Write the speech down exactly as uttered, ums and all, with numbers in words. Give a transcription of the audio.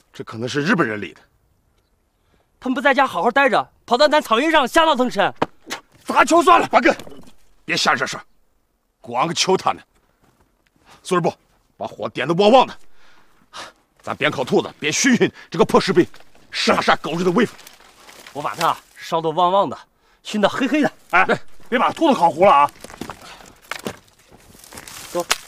这可能是日本人立的。 他们不在家好好待着，跑到咱草原上瞎闹腾神， 砸球算了，八哥，别瞎惹事，光个求他呢。苏日部，把火点得旺旺的，咱边烤兔子边熏熏这个破士兵，杀杀狗日的威风。 我把它烧得旺旺的，熏得黑黑的。 哎，别把兔子烤糊了啊！ 走。